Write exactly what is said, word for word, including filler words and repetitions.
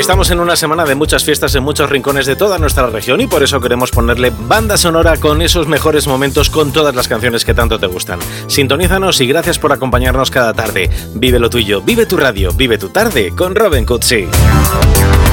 Estamos en una semana de muchas fiestas en muchos rincones de toda nuestra región y por eso queremos ponerle banda sonora con esos mejores momentos, con todas las canciones que tanto te gustan. Sintonízanos y gracias por acompañarnos cada tarde. Vive lo tuyo, vive tu radio, vive tu tarde con Robin Cutsi.